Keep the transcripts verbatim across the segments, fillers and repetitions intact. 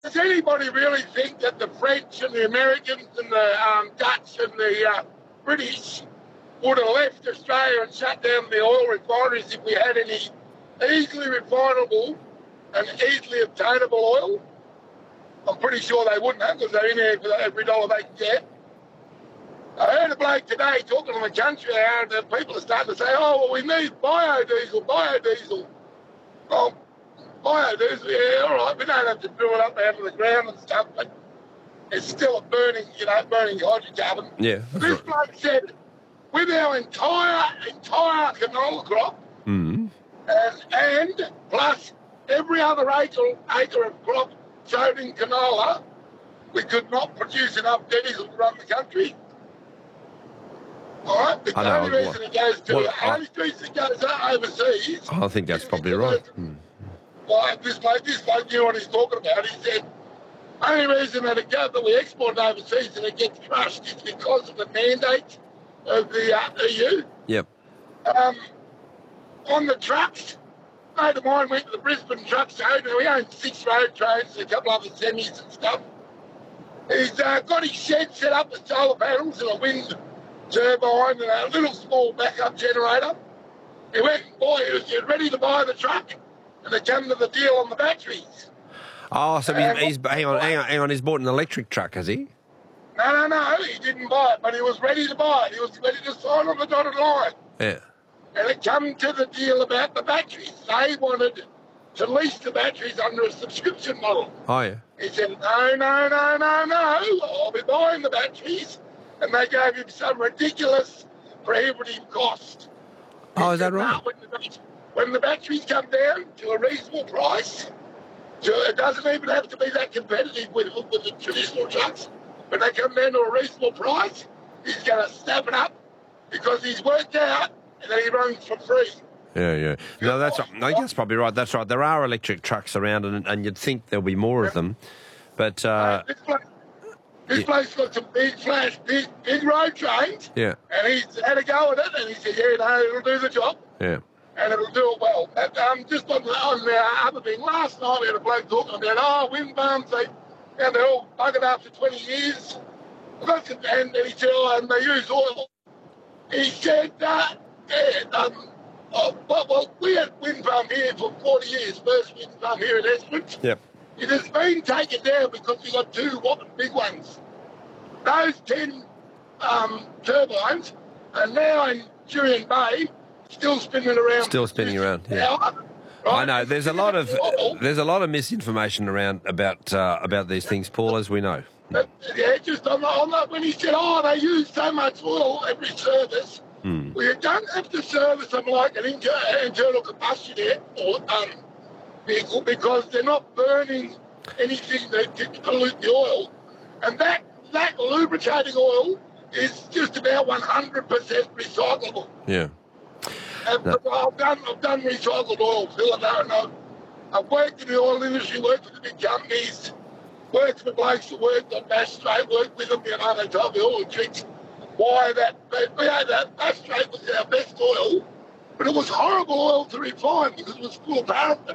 does anybody really think that the French and the Americans and the um, Dutch and the uh, British would have left Australia and shut down the oil refineries if we had any easily refinable and easily obtainable oil? I'm pretty sure they wouldn't have, because they're in there for every dollar they can get. I heard a bloke today talking on the country hour, and the people are starting to say, oh, well, we need biodiesel, biodiesel. Well, biodiesel, yeah, all right, we don't have to drill it up out of the ground and stuff, but it's still a burning, you know, burning hydrocarbon. Yeah. This Right. bloke said, with our entire, entire canola crop, Mm. and, and plus every other acre, acre of crop sown in canola, we could not produce enough diesel to run the country. All right? The I know, only reason well- it goes to, well, the I- only reason it goes overseas. I think that's is probably because- right. Mm. Well, this bloke, this bloke knew what he's talking about. He said, only reason that it goes, that we export overseas and it gets crushed is because of the mandate of the uh, E U. Yep. Um, on the trucks, a mate of mine went to the Brisbane truck show. Now, he owns six road trains, a couple other semis and stuff. He's uh, got his shed set up with solar panels and a wind turbine and a little small backup generator. He went and bought, he was ready to buy the truck, and they come to the deal on the batteries. Oh, so Um, he's, he's hang on, hang on, hang on. He's bought an electric truck, has he? No, no, no, he didn't buy it, but he was ready to buy it. He was ready to sign on the dotted line. Yeah. And it come to the deal about the batteries. They wanted to lease the batteries under a subscription model. Oh yeah. He said, no, no, no, no, no, I'll be buying the batteries. And they gave him some ridiculous prohibitive cost. Oh, He is that said, right? "No, when, the, bat- when the batteries come down to a reasonable price, to, it doesn't even have to be that competitive with, with the traditional trucks. When they come down to a reasonable price, he's going to snap it up because he's worked out and then he runs for free." Yeah, yeah. No, that's I think that's probably right. That's right. There are electric trucks around, and, and you'd think there'll be more of them, but uh, this place, this yeah. place got some big flash, big, big road trains, yeah, and he's had a go at it, and he said, yeah, no, it'll do the job, yeah. and it'll do it well. But, um, just on the, on the other thing, last night we had a bloke talking about, oh, wind farms, they, and they're all buggered after twenty years. Well, and, and he said, oh, and they use oil. He said, uh, yeah, um, oh, well, well, we had wind farm here for forty years, first wind farm here in Esperance. Yep. It has been taken down because we got two whopping big ones. Those ten um, turbines are now in Jurien Bay, still spinning around. Still spinning around, yeah. Hour, I right? know. There's a lot of Oil, there's a lot of misinformation around about uh, about these things, Paul, as we know. but, yeah, just on the, on the, when he said, oh, they use so much oil every service, Hmm. well, you don't have to service them like an inter, internal combustion air or um, vehicle because they're not burning anything that can pollute the oil. And that, that lubricating oil is just about one hundred percent recyclable. Yeah. And No. I've done, I've done recycled oil, Phil, and I've, I've worked in the oil industry, worked with the big companies, worked with blokes that worked on Bass Strait, worked with them, you know, they told me all the tricks. Why that, but, you know, that Bass Strait was our best oil, but it was horrible oil to refine because it was full of paraffin.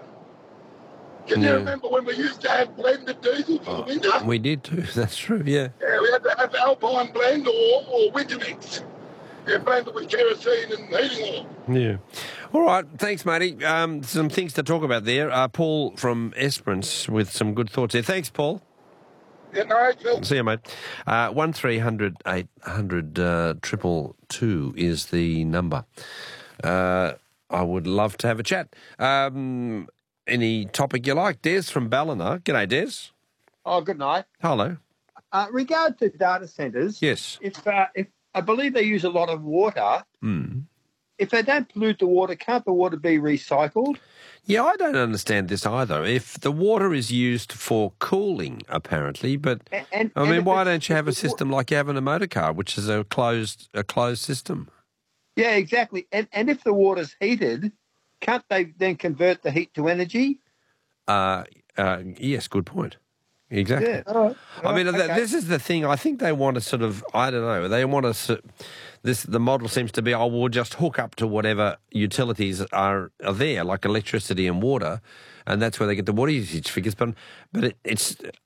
Can Yeah. you remember when we used to have blended diesel for the winter? We did too. That's true. Yeah. Yeah, we had to have Alpine blend or, or winter mix. Yeah, blended with kerosene and heating oil. Yeah. All right. Thanks, matey. Um, some things to talk about there. Uh, Paul from Esperance with some good thoughts there. Thanks, Paul. Yeah, no, Phil. See you, mate. Uh, one three hundred eight hundred uh, triple two is the number. Uh, I would love to have a chat. Um, any topic you like? Des from Ballina. G'day, Des. Oh, good night. Hello. Uh, regard to data centres, Yes. if uh, if I believe they use a lot of water, Mm. if they don't pollute the water, can't the water be recycled? Yeah, I don't understand this either. If the water is used for cooling, apparently, but And, and I and mean, if why it's- don't you have a if the wa- system like you have in a motor car, which is a closed a closed system? Yeah, exactly. And and if the water's heated, can't they then convert the heat to energy? Uh, uh, yes, good point. exactly. Yeah. All right. All I mean, right, th- okay. this is the thing. I think they want to sort of, I don't know, they want to, s- this, the model seems to be, oh, we'll just hook up to whatever utilities are, are there, like electricity and water, and that's where they get the water usage figures. But, but it, it's,